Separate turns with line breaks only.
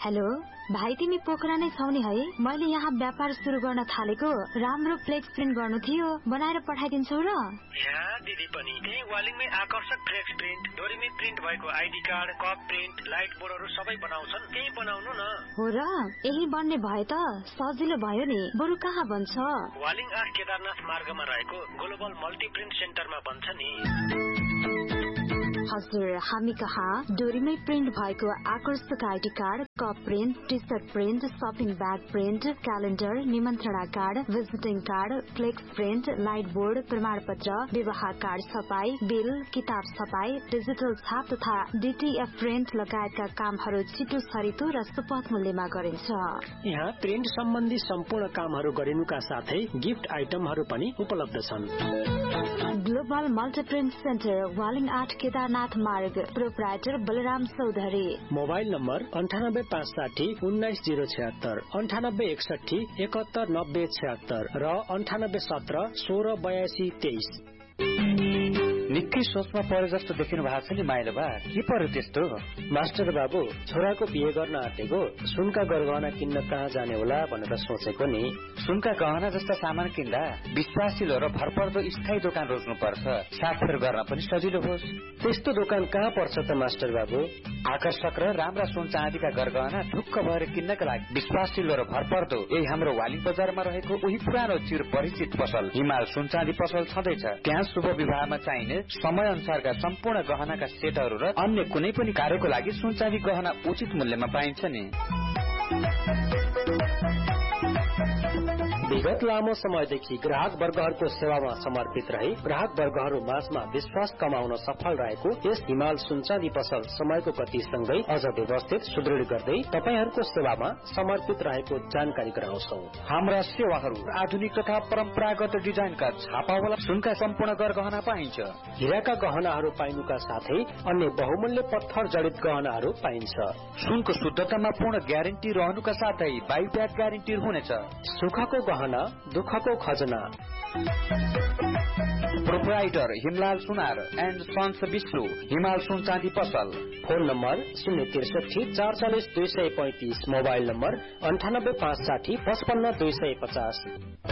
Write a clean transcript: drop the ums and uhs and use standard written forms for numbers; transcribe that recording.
Hello भाइ, तिमी पोखरा नै छौ नि है? मैले यहाँ व्यापार सुरु गर्न थालेको राम्रो फ्लेक्स प्रिन्ट गर्नु थियो, बनाएर पठाइदिन्छौ र?
यहाँ दिदी पनि त्यही वालिङमै आकर्षक फ्लेक्स प्रिन्ट, डोरीमै प्रिन्ट भएको ID card, cup print, light बोर्डहरू सबै बनाउँछन्। त्यही बनाउनु न।
हो र? यही बन्ने भए त सजिलो भयो नि। बरु कहाँ बन्छ?
वालिङ 8 केदारनाथ मार्गमा रहेको ग्लोबल मल्टी प्रिन्ट सेन्टरमा बन्छ नि।
हजुर, हामी कहाँ डोरीमै प्रिन्ट भएको आकर्षक ID card, cup print, T short print, shopping bag print, calendar, निमन्त्रणा card, विजिटिङ card, flex print, light board, प्रमाण पत्र, विवाह कार्ड छपाई, बिल, किताब छपाई, डिजिटल छाप तथा डीटीएफ प्रिन्ट लगायतका कामहरू छिटो छरितो र सुपथ मूल्यमा गरिन्छ।
यहाँ प्रिन्ट सम्बन्धी सम्पूर्ण कामहरू गरिनुका साथै गिफ्ट आइटमहरू पनि उपलब्ध छन्।
ग्लोबल मल्टीप्रिन्ट सेन्टर, वालिङ 8 केदारनाथ मार्ग, proprietor Balram Chaudhary.
Mobile number 9856 1906, 9861 719076 र 9817 1682 23।
निकै सोचमा परे जस्तो देखिनु भएको छ नि माइलो बा, के पर्यो त्यस्तो?
मास्टर बाबु, छोराको बिहे गर्न आँटेको, सुनका गरगहना किन्न कहाँ जाने होला भनेर सोचेको नि।
सुनका गहना जस्ता सामान किन्दा विश्वासिलो र भरपर्दो स्थायी दोकान रोज्नु पर्छ, साथफेर गर्न पनि सजिलो होस्।
त्यस्तो दोकान कहाँ पर्छ त मास्टर बाबु?
आकर्षक र राम्रा सुन चाँदीका गरगहना ढुक्क भएर किन्नका लागि विश्वासिलो र भरपर्दो यही हाम्रो वालिङ बजारमा रहेको उही पुरानो चिर परिचित पसल हिमाल सुन चाँदी पसल छँदैछ। त्यहाँ शुभ विवाहमा चाहिने समय अनुसारका सम्पूर्ण गहनाका सेटहरू र अन्य कुनै पनि कार्यको लागि सुन चाँदी गहना उचित मूल्यमा पाइन्छ नि।
विगत लामो समयदेखि ग्राहक वर्गहरूको सेवामा समर्पित रही ग्राहक वर्गहरू माझमा विश्वास कमाउन सफल रहेको यस हिमाल सुनचाँदी पसल समयको गतिसँगै अझ व्यवस्थित सुदृढ गर्दै तपाईहरूको सेवामा समर्पित रहेको जानकारी गराउँछौ।
हाम्रा सेवाहरू आधुनिक तथा परम्परागत डिजाइनका छापावाला सुनका सम्पूर्ण गहना पाइन्छ।
हिराका गहनाहरू पाइनुका साथै अन्य बहुमूल्य पत्थर जडित गहनाहरू पाइन्छ।
सुनको शुद्धतामा पूर्ण ग्यारेन्टी रहनुका साथै बाइब्याक ग्यारेन्टी हुनेछ।
सुखको गहना, दुःखको खजना।
Proprietor Himlal Sunar and sons Vishnu, हिमाल सुन चाँदी पसल।
Phone number 063 440 235, mobile number 9856 55 250।